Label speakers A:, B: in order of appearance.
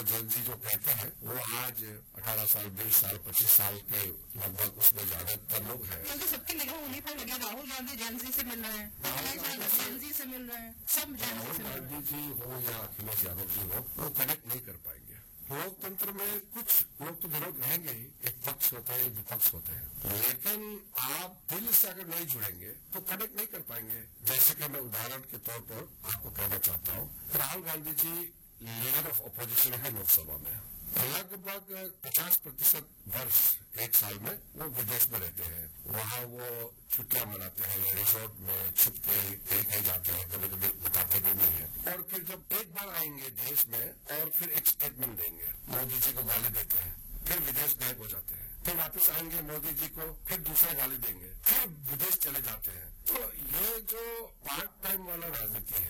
A: जिसको जेनजी जो कहते हैं, वो आज 18 साल, 20 साल, 25 साल के लगभग उसमें ज्यादातर लोग हैं।
B: क्योंकि सबकी निगाह उन्हीं पर लगी। राहुल गांधी जेनजी से मिल रहे हैं, जेनजी से मिल रहे हैं, सब जेनजी से मिल रहे हैं।
A: गांधी जी हो या अखिलेश यादव जी हो, वो कनेक्ट नहीं कर पाएंगे। लोकतंत्र में कुछ लोग तो विरोध रहेंगे ही, एक पक्ष होता है, एक विपक्ष होते हैं, लेकिन आप दिल से अगर नहीं जुड़ेंगे तो कनेक्ट नहीं कर पाएंगे। जैसे कि मैं उदाहरण के तौर पर आपको कहना चाहता हूँ, Rahul Gandhi ji leader of opposition है लोकसभा में। लगभग 50% वर्ष एक साल में वो विदेश में रहते हैं। वहाँ वो छुट्टियां मनाते हैं, रिसोर्ट में छुप के कहीं जाते हैं, कभी कभी बताते भी नहीं है। और फिर जब एक बार आएंगे देश में और फिर एक स्टेटमेंट देंगे, मोदी जी को गाली देते हैं, फिर विदेश गायब हो जाते हैं, फिर वापस आएंगे मोदी जी को, फिर दूसरा गाली देंगे, फिर विदेश चले जाते हैं। तो ये जो पार्ट टाइम वाला राजनीति है,